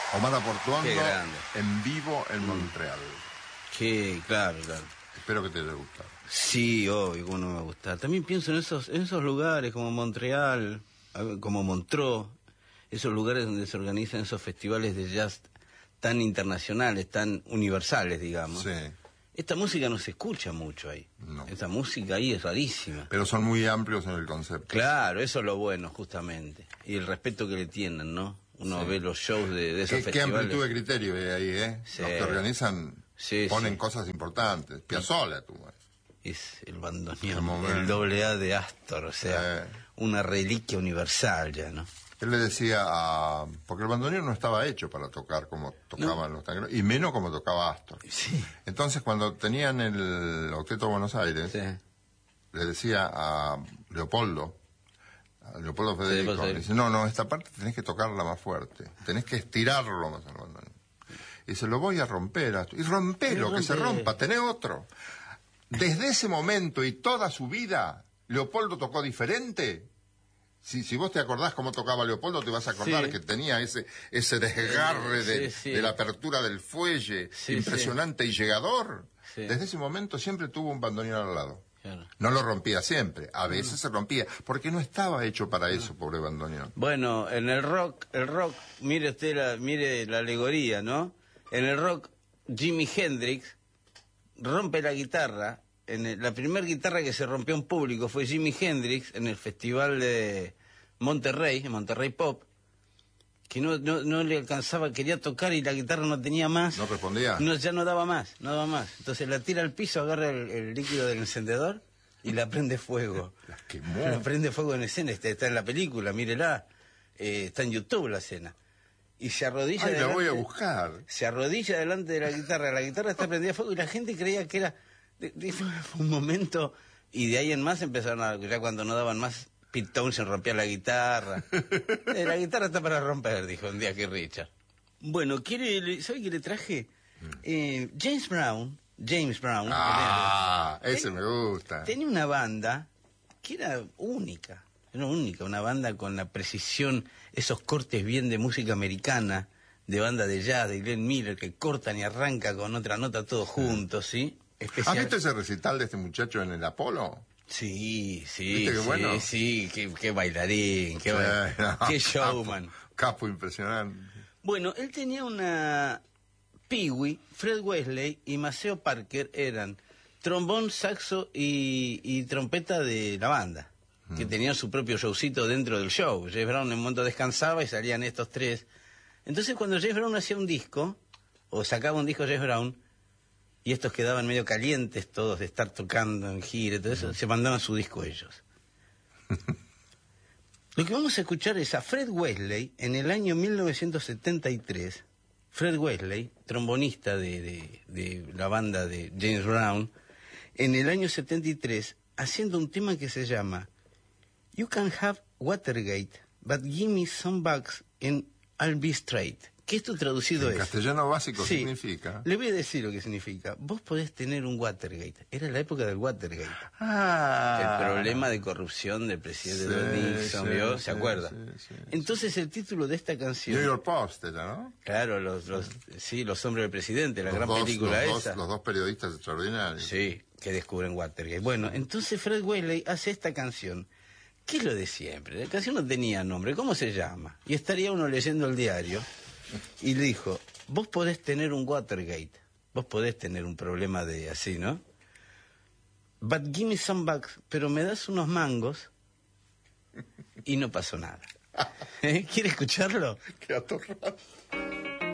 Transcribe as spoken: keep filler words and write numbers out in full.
Omar Aportuondo Qué grande. en vivo en Montreal. Qué, claro, claro. Espero que te haya gustado. Sí, obvio, cómo no me va a gustar. También pienso en esos, en esos lugares como Montreal, como Montreux, esos lugares donde se organizan esos festivales de jazz tan internacionales, tan universales, digamos. Sí. Esta música no se escucha mucho ahí. No. Esta música ahí es rarísima. Pero son muy amplios en el concepto. Claro, eso es lo bueno, justamente. Y el respeto que le tienen, ¿no? Uno Sí. ve los shows de, de esos ¿Qué, qué festivales. amplitud de criterio hay ahí, eh? Sí. Los que organizan Sí, ponen sí. cosas importantes. Piazzolla tuvo. Es el bandoneón, El momento. el doble A de Astor, o sea, Eh. una reliquia universal ya, ¿no? Él le decía a... Porque el bandoneón no estaba hecho para tocar como tocaban los tangueros, y menos como tocaba Astor. Sí. Entonces, cuando tenían el Octeto de Buenos Aires, Sí. le decía a Leopoldo, a Leopoldo Federico, Leopoldo le dice, no, no, esta parte tenés que tocarla más fuerte, tenés que estirarlo más al bandoneón. Y dice, lo voy a romper, Astor. Y rompelo, Sí, que se rompe. rompa, tenés otro. Desde ese momento y toda su vida, Leopoldo tocó diferente. Si, si vos te acordás cómo tocaba Leopoldo, te vas a acordar Sí. que tenía ese ese desgarre de, Sí, sí. de la apertura del fuelle, Sí, impresionante y llegador. Sí. Desde ese momento siempre tuvo un bandoneón al lado. Claro. No lo rompía siempre, a veces Mm. se rompía, porque no estaba hecho para eso, pobre bandoneón. Bueno, en el rock, el rock, mire usted la, mire la alegoría, ¿no? En el rock, Jimi Hendrix rompe la guitarra. En el- la primera guitarra que se rompió en público fue Jimi Hendrix en el festival de Monterrey, en Monterrey Pop, que no, no, no le alcanzaba, quería tocar y la guitarra no tenía más. ¿No respondía? No, ya no daba más, no daba más. Entonces la tira al piso, agarra el, el líquido del encendedor y la prende fuego. La quemó. La prende fuego en escena, está, está en la película, mírela. Eh, está en YouTube la escena. Y se arrodilla Ay, la delante- voy a buscar. se arrodilla delante de la guitarra, la guitarra está prendida a fuego y la gente creía que era de- de- fue un momento, y de ahí en más empezaron a, ya cuando no daban más, Pete Townshend rompía la guitarra. Eh, la guitarra está para romper, dijo un día que Richard. Bueno, quiere, ¿sabe qué le traje? Eh, James Brown, James Brown, Ah, tenía- ese me gusta. tenía una banda que era única, era única, una banda con la precisión, esos cortes bien de música americana, de banda de jazz, de Glenn Miller, que cortan y arranca con otra nota todos juntos, ¿sí? ¿Has Especial. visto ese recital de este muchacho en el Apolo? Sí, sí, ¿Viste qué sí, bueno? sí, qué, qué bailarín, qué, Sí, ba- no, qué showman. Capo, capo impresionante. Bueno, él tenía una... Pee-wee, Fred Wesley y Maceo Parker eran trombón, saxo y, y trompeta de la banda, que tenían su propio showcito dentro del show. James Brown en un momento descansaba y salían estos tres. Entonces cuando James Brown hacía un disco, o sacaba un disco James Brown, y estos quedaban medio calientes todos de estar tocando en gira y todo eso, se mandaban su disco ellos. Lo que vamos a escuchar es a Fred Wesley en el año mil novecientos setenta y tres. Fred Wesley, trombonista de, de, de la banda de James Brown, en el año setenta y tres, haciendo un tema que se llama You Can Have Watergate, but give me some bucks and I'll be straight. Que esto traducido En es... castellano básico Sí, significa... le voy a decir lo que significa. Vos podés tener un Watergate. Era la época del Watergate. Ah, El problema de corrupción del presidente Sí, Nixon, sí, ¿vio? sí, ¿Se acuerda? sí, sí, Entonces el título de esta canción... New York Post era, ¿no? Claro, los, los, sí, los hombres del presidente, la Los gran dos, película los esa. Dos, los dos periodistas extraordinarios. Sí, que descubren Watergate. Bueno, entonces Fred Wesley hace esta canción. ¿Qué es lo de siempre? La canción no tenía nombre. ¿Cómo se llama? Y estaría uno leyendo el diario y le dijo, vos podés tener un Watergate, vos podés tener un problema de así, ¿no? But give me some bucks, pero me das unos mangos y no pasó nada. ¿Eh? ¿Quiere escucharlo? Qué atorrado.